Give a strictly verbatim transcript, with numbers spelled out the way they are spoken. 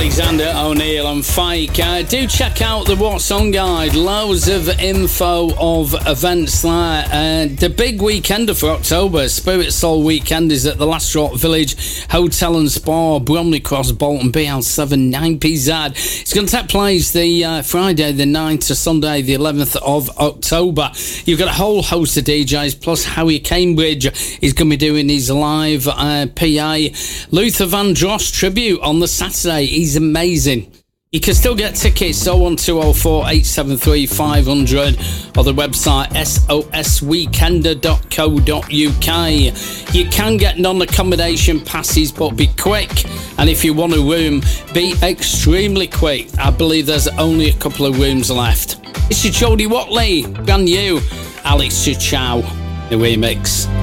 Alexander O'Neill and Fike. Uh, do check out the What's On guide. Loads of info of events there. Uh, the big weekender for October, Spirit Soul Weekend, is at the Last Rock Village Hotel and Spa, Bromley Cross, Bolton, B L seven nine P Z. It's going to take place the uh, Friday the ninth to Sunday the eleventh of October. You've got a whole host of D Js, plus Howie Cambridge is going to be doing his live uh, P A. Luther Vandross tribute on the Saturday. He's amazing. You can still get tickets oh one two oh four eight seven three five hundred or the website s o s weekender dot co dot u k. You can get non-accommodation passes, but be quick. And if you want a room, be extremely quick. I believe there's only a couple of rooms left. It's your Jody Watley, brand new Alex Chow, the remix.